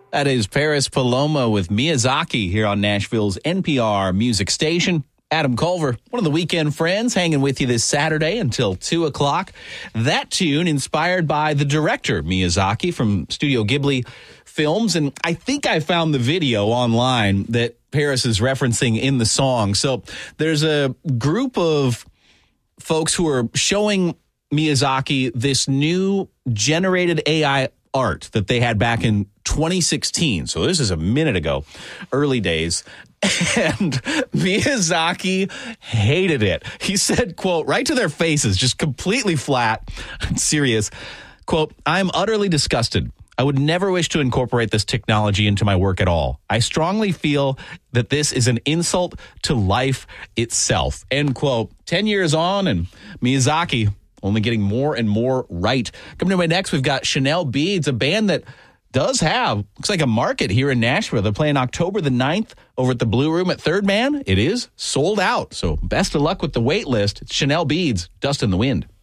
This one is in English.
That is Paris Paloma with Miyazaki here on Nashville's NPR music station. Adam Culver, one of the weekend friends, hanging with you this Saturday until 2 o'clock. That tune inspired by the director, Miyazaki, from Studio Ghibli Films. And I think I found the video online that Paris is referencing in the song. So there's a group of folks who are showing Miyazaki this new generated AI art that they had back in 2016. So this is a minute ago, early days. And Miyazaki hated it. He said, quote, right to their faces, just completely flat and serious, quote, "I'm utterly disgusted. I would never wish to incorporate this technology into my work at all. I strongly feel that this is an insult to life itself." End quote. 10 years on, and Miyazaki only getting more and more right. Coming to my next, we've got Chanel Beads, a band that does have, looks like a market here in Nashville. They're playing October the 9th over at the Blue Room at Third Man. It is sold out, so best of luck with the wait list. It's Chanel Beads, Dust in the Wind.